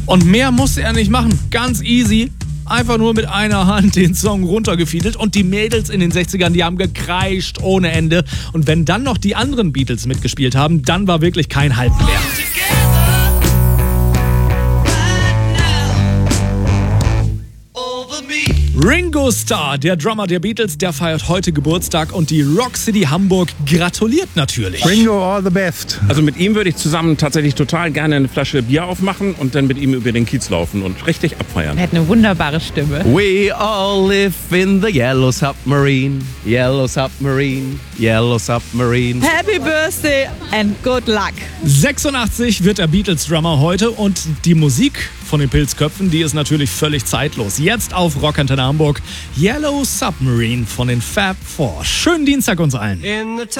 Und mehr musste er nicht machen. Ganz easy. Einfach nur mit einer Hand den Song runtergefiedelt und die Mädels in den 60ern, die haben gekreischt ohne Ende. Und wenn dann noch die anderen Beatles mitgespielt haben, dann war wirklich kein Halten mehr. Ringo Starr, der Drummer der Beatles, der feiert heute Geburtstag und die Rock City Hamburg gratuliert natürlich. Ringo, all the best. Also mit ihm würde ich zusammen tatsächlich total gerne eine Flasche Bier aufmachen und dann mit ihm über den Kiez laufen und richtig abfeiern. Er hat eine wunderbare Stimme. We all live in the yellow submarine, yellow submarine, yellow submarine. Happy Birthday and good luck. 86 wird der Beatles-Drummer heute und die Musik von den Pilzköpfen, die ist natürlich völlig zeitlos. Jetzt auf Rock Antenne Hamburg, Yellow Submarine von den Fab Four. Schönen Dienstag uns allen.